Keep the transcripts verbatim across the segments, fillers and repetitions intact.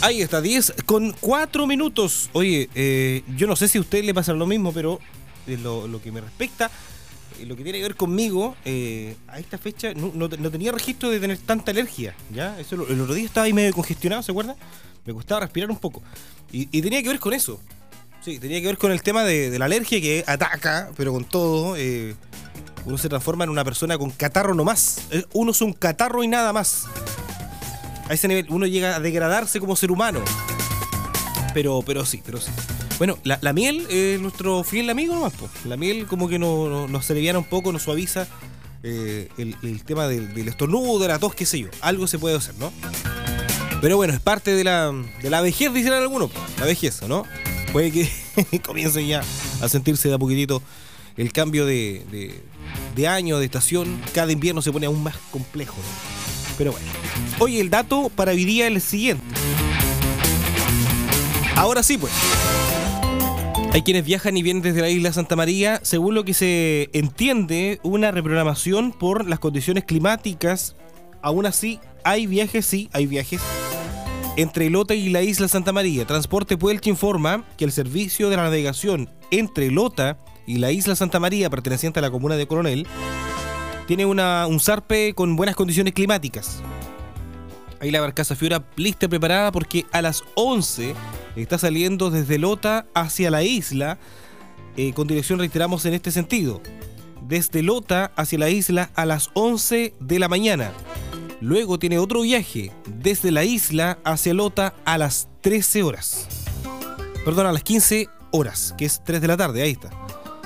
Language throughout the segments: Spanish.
Ahí está, diez con cuatro minutos. Oye, eh, yo no sé si a usted le pasa lo mismo, pero eh, lo, lo que me respecta, eh, lo que tiene que ver conmigo, eh, a esta fecha no, no, no tenía registro de tener tanta alergia, ¿ya? Eso, el otro día estaba ahí medio congestionado, ¿se acuerda? Me costaba respirar un poco. Y, y tenía que ver con eso. Sí, tenía que ver con el tema de, de la alergia que ataca, pero con todo, eh, uno se transforma en una persona con catarro nomás. Uno es un catarro y nada más. A ese nivel uno llega a degradarse como ser humano. Pero, pero sí, pero sí. Bueno, la, la miel es eh, nuestro fiel amigo nomás, po. La miel como que nos, nos, nos aliviana un poco, nos suaviza eh, el, el tema del, del estornudo, de la tos, qué sé yo. Algo se puede hacer, ¿no? Pero bueno, es parte de la, de la vejez, dicen algunos. La vejez, ¿no? Puede que comiencen ya a sentirse de a poquitito el cambio de, de, de año, de estación. Cada invierno se pone aún más complejo, ¿no? Pero bueno. Oye, el dato para hoy día es el siguiente. Ahora sí, pues. Hay quienes viajan y vienen desde la isla Santa María, según lo que se entiende, una reprogramación por las condiciones climáticas. Aún así, hay viajes, sí, hay viajes entre Lota y la isla Santa María. Transporte Puelche informa que el servicio de la navegación entre Lota y la isla Santa María, perteneciente a la comuna de Coronel, tiene una, un zarpe con buenas condiciones climáticas. Ahí la barcaza Fiora lista y preparada porque a las once está saliendo desde Lota hacia la isla, eh, con dirección, reiteramos, en este sentido. Desde Lota hacia la isla a las once de la mañana. Luego tiene otro viaje desde la isla hacia Lota a las trece horas. Perdón, a las quince horas, que es tres de la tarde, ahí está.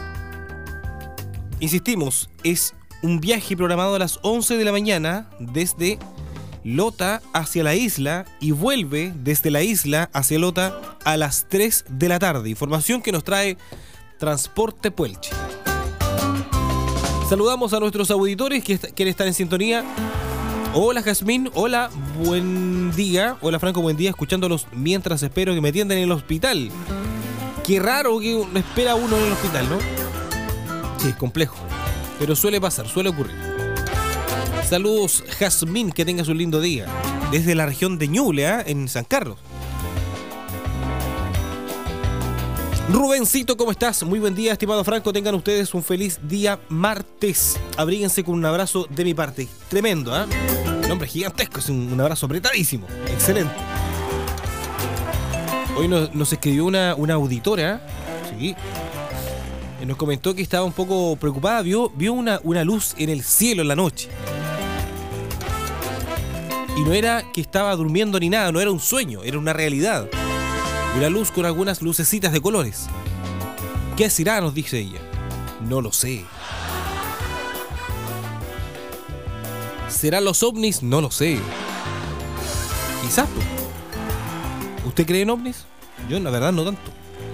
Insistimos, es un viaje programado a las once de la mañana desde Lota hacia la isla y vuelve desde la isla hacia Lota a las tres de la tarde. Información que nos trae Transporte Puelche. Saludamos a nuestros auditores que quieren estar en sintonía. Hola Jazmín, hola, buen día. Hola Franco, buen día, escuchándolos mientras espero que me atiendan en el hospital. Qué raro que espera uno en el hospital, ¿no? Sí, es complejo, pero suele pasar, suele ocurrir. Saludos Jazmín, que tengas un lindo día. Desde la región de Ñuble, ¿eh? En San Carlos. Rubencito, ¿cómo estás? Muy buen día, estimado Franco. Tengan ustedes un feliz día martes. Abríguense con un abrazo de mi parte. Tremendo, ¿eh? Un hombre gigantesco, es un, un abrazo apretadísimo. Excelente. Hoy nos, nos escribió una, una auditora, sí, y nos comentó que estaba un poco preocupada. Vio, vio una, una luz en el cielo en la noche. Y no era que estaba durmiendo ni nada, no era un sueño, era una realidad. Una luz con algunas lucecitas de colores. ¿Qué será?, nos dice ella. No lo sé. ¿Serán los ovnis? No lo sé. Quizás. ¿Usted cree en ovnis? Yo, la verdad, no tanto.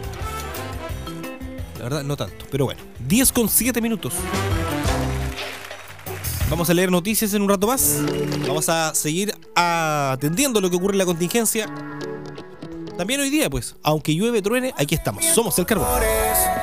La verdad, no tanto. Pero bueno, diez con siete minutos. Vamos a leer noticias en un rato más. Vamos a seguir atendiendo lo que ocurre en la contingencia. También hoy día, pues, aunque llueve, truene, aquí estamos. Somos el Carbón.